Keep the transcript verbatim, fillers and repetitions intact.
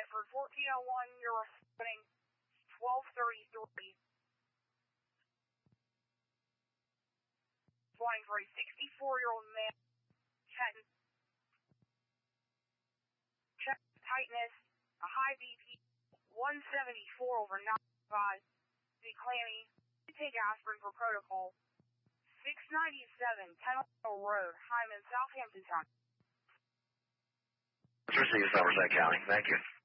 Bedford, fourteen oh one, you're reporting twelve thirty-three. Flying for a sixty-four-year-old male, chest, chest tightness, a high B P, one seventy-four over ninety-five, be clammy, take aspirin for protocol. six ninety-seven, Tennessee Road, Hyman, Southampton County. Let's receive Somerset County. Thank you.